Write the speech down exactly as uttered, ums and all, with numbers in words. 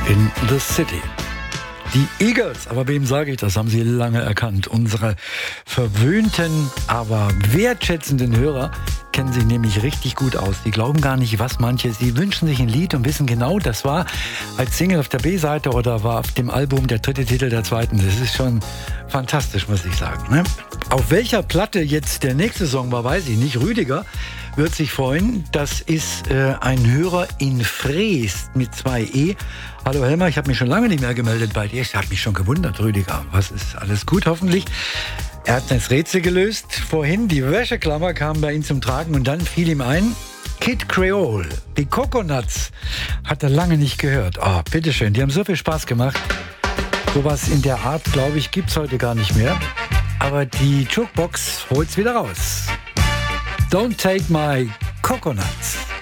in the City. Die Eagles, aber wem sage ich das, haben Sie lange erkannt. Unsere verwöhnten, aber wertschätzenden Hörer kennen sich nämlich richtig gut aus. Die glauben gar nicht, was manche. Sie wünschen sich ein Lied und wissen genau, das war als Single auf der B-Seite oder war auf dem Album der dritte Titel der zweiten. Das ist schon fantastisch, muss ich sagen. Ne? Auf welcher Platte jetzt der nächste Song war, weiß ich nicht. Rüdiger wird sich freuen. Das ist äh, ein Hörer in Freest mit zwei E. Hallo Helmer, ich habe mich schon lange nicht mehr gemeldet bei dir. Ich habe mich schon gewundert, Rüdiger. Was ist alles gut, hoffentlich? Er hat das Rätsel gelöst. Vorhin die Wäscheklammer kam bei ihm zum Tragen und dann fiel ihm ein, Kid Creole, die Coconuts, hat er lange nicht gehört. Oh, bitteschön, die haben so viel Spaß gemacht. Sowas in der Art, glaube ich, gibt's heute gar nicht mehr. Aber die Jukebox holt's wieder raus. Don't take my coconuts.